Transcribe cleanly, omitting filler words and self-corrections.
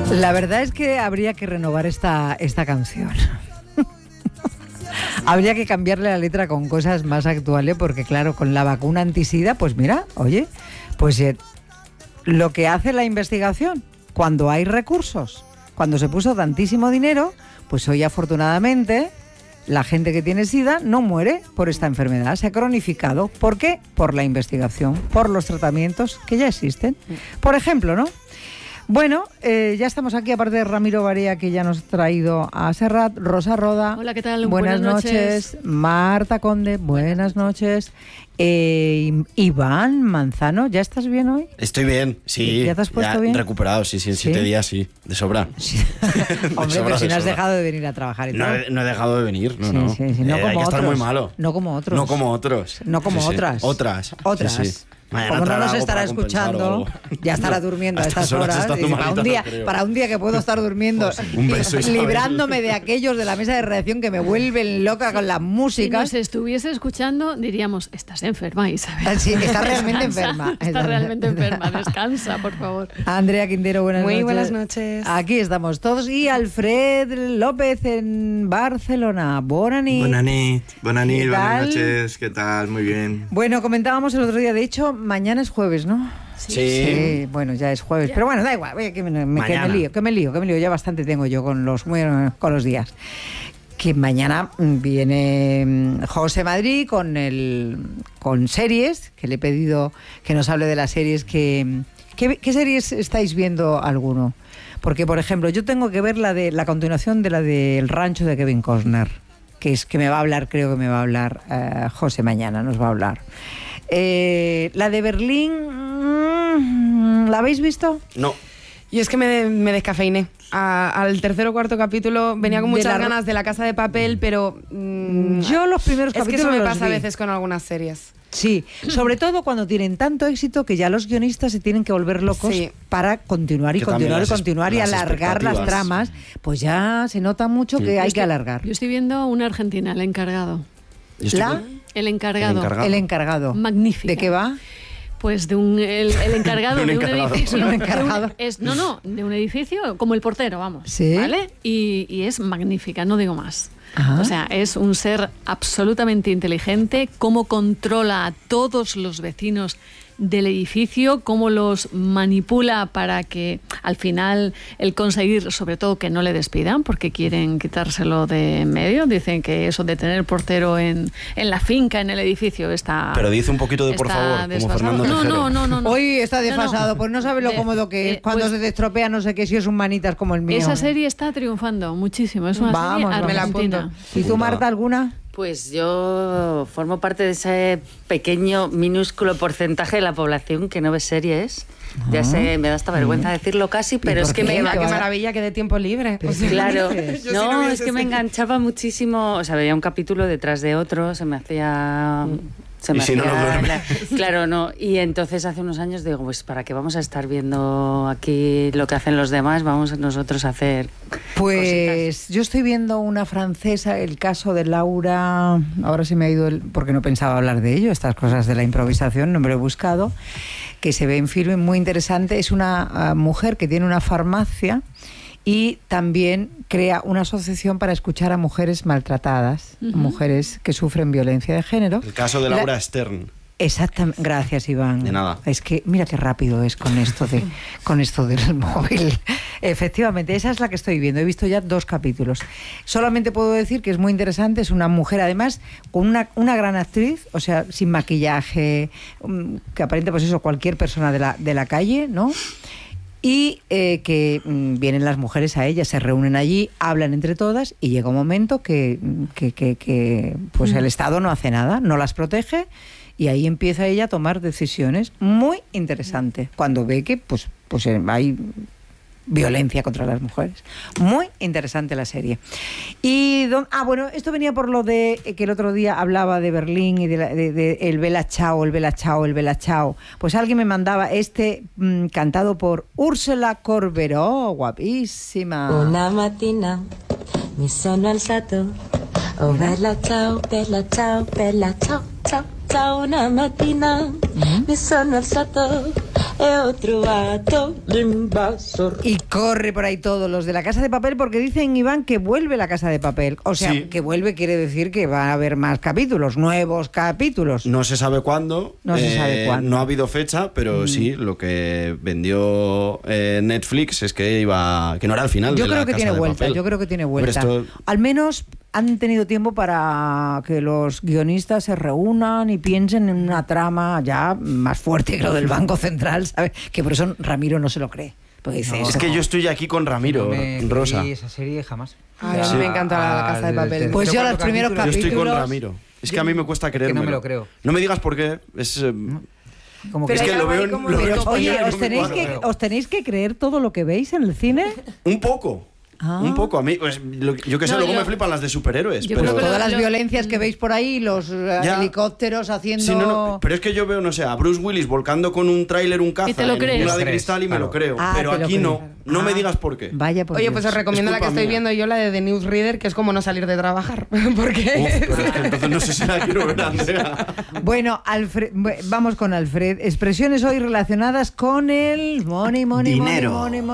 La verdad es que habría que renovar esta canción. Habría que cambiarle la letra con cosas más actuales, porque claro, con la vacuna antisida, pues mira, oye, pues lo que hace la investigación, cuando hay recursos, cuando se puso tantísimo dinero, pues hoy afortunadamente la gente que tiene SIDA no muere por esta enfermedad, se ha cronificado. ¿Por qué? Por la investigación, por los tratamientos que ya existen. Por ejemplo, ¿no? Bueno, ya estamos aquí, aparte de Ramiro Barea, que ya nos ha traído a Serrat, Rosa Roda. Hola, ¿qué tal? Buenas noches. Marta Conde, buenas noches. Iván Manzano, ¿ya estás bien hoy? Estoy bien, sí. ¿Ya te has puesto bien? Recuperado, sí, en 7 días, sí, de sobra. Sí. Hombre, pero si no has dejado de venir a trabajar. No he dejado de venir, no. No como hay que estar muy malo. No como otros. No como otros. No como otras. Otras. Sí. Como no nos estará escuchando, ya estará durmiendo a estas horas. Para un día que puedo estar durmiendo, un beso, librándome de aquellos de la mesa de redacción que me vuelven loca con la música. Si nos estuviese escuchando, diríamos, estás enferma, Isabel. Sí, está realmente enferma. Está realmente enferma, descansa, por favor. Andrea Quintero, buenas noches. Muy buenas noches. Aquí estamos todos. Y Alfred López en Barcelona. Buenas nit, buenas noches. ¿Qué tal? Muy bien. Bueno, comentábamos el otro día, de hecho, mañana es jueves, ¿no? Sí. Bueno, ya es jueves. Pero bueno, da igual, que me lío. Ya bastante tengo yo con los días. Que mañana viene José Madrid con series, que le he pedido que nos hable de las series ¿Qué series estáis viendo alguno? Porque, por ejemplo, yo tengo que ver la continuación de la del Rancho de Kevin Costner, creo que me va a hablar José mañana, nos va a hablar. La de Berlín, ¿la habéis visto? No. Y es que me descafeiné. Al tercer o cuarto capítulo venía con muchas ganas de La Casa de Papel, pero yo los primeros capítulos es que eso me pasa a veces con algunas series. Sí, sobre todo cuando tienen tanto éxito que ya los guionistas se tienen que volver locos para continuar y alargar las tramas. Pues ya se nota mucho que hay que alargar. Yo estoy viendo una argentina, El Encargado. El encargado. Magnífica. ¿De qué va? Pues de el encargado de un edificio. De un edificio como el portero, vamos. ¿Sí? ¿Vale? Y es magnífica, no digo más. Ajá. O sea, es un ser absolutamente inteligente, cómo controla a todos los vecinos del edificio, cómo los manipula para que al final el conseguir, sobre todo, que no le despidan porque quieren quitárselo de en medio. Dicen que eso de tener portero en la finca, en el edificio, está... Pero dice un poquito de por favor, desfasado. como Fernando Tejero. No. Hoy está desfasado, pues no sabe lo cómodo que es cuando se te estropea, no sé qué, si es un manitas como el mío. Esa serie está triunfando muchísimo, es una serie argentina. ¿Y tú, Marta, alguna? Pues yo formo parte de ese pequeño, minúsculo porcentaje de la población que no ve series. Ya sé, me da hasta vergüenza decirlo casi, pero es que qué maravilla que de tiempo libre. Pues claro, no, es que me enganchaba muchísimo, o sea, veía un capítulo detrás de otro, se me hacía... Si no duerme. Claro, no. Y entonces hace unos años digo, pues ¿para qué vamos a estar viendo aquí lo que hacen los demás? Vamos nosotros a hacer cositas. Yo estoy viendo una francesa, el caso de Laura, ahora se me ha ido porque no pensaba hablar de ello, estas cosas de la improvisación, no me lo he buscado, que se ve en filme, muy interesante. Es una mujer que tiene una farmacia y también crea una asociación para escuchar a mujeres maltratadas, mujeres que sufren violencia de género. El caso de Laura Stern. Exactamente, gracias, Iván. De nada. Es que mira qué rápido es con esto del móvil. Efectivamente, esa es la que estoy viendo. He visto ya 2 capítulos. Solamente puedo decir que es muy interesante. Es una mujer, además, con una gran actriz, o sea, sin maquillaje, que aparenta, pues eso, cualquier persona de la calle, ¿no? Y que vienen las mujeres a ella, se reúnen allí, hablan entre todas y llega un momento que pues el Estado no hace nada, no las protege y ahí empieza ella a tomar decisiones. Muy interesante, cuando ve que pues hay violencia contra las mujeres. Muy interesante la serie. Y bueno, esto venía por lo de que el otro día hablaba de Berlín y de el Bella Ciao, el Bella Ciao, el Bella Ciao. Pues alguien me mandaba cantado por Úrsula Corberó, guapísima. Una mattina mi sono alzato, oh bella ciao, bella ciao, bella ciao, ciao, ciao. Una mattina mi sono alzato, é outro ato de invasor. Y corre por ahí todos los de La Casa de Papel porque dicen, Iván, que vuelve La Casa de Papel. O sea, Sí. que vuelve quiere decir que va a haber más capítulos, nuevos capítulos. No se sabe cuándo. No se sabe cuándo. No ha habido fecha, pero sí, lo que vendió Netflix es que no era el final Yo de La creo que Casa tiene de vuelta, Papel. yo creo que tiene vuelta. Pero esto- Al menos han tenido tiempo para que los guionistas se reúnan y piensen en una trama ya más fuerte que lo del Banco Central, ¿sabes? Que por eso Ramiro no se lo cree. Porque dice, Es que yo estoy aquí con Ramiro, Rosa. esa serie jamás. Ay, a mí me encanta La Casa de Papel. Pues yo los primeros Yo estoy con capítulos- Ramiro. Es que a mí me cuesta creérmelo. no me lo creo. No me digas por qué. Es, como Pero es que hay lo algo veo ahí en como lo de veo en utopía. Oye, español y ¿os no me tenéis, cuadra. ¿os tenéis que creer todo lo que veis en el cine? Un poco. Ah. Un poco. A mí, pues, yo que sé, No, luego yo- me flipan las de superhéroes. yo pero... creo que Todas las lo- violencias que veis por ahí, los Ya. helicópteros haciendo... Sí, no, pero es que yo veo, no sé, a Bruce Willis volcando con un tráiler un caza Y te lo en crees. una de Crees, cristal y me lo claro. creo. Ah, pero te lo aquí no. crees. No me Ah. digas por qué. Vaya por Oye, Dios. pues os recomiendo la que culpa estoy mía. viendo yo, la de The Newsreader, que es como no salir de trabajar. Porque Uf, pero es que entonces no sé si la quiero ver, Andrea. Bueno, vamos con Alfred. Expresiones hoy relacionadas con el money, money, Dinero. money, money, money.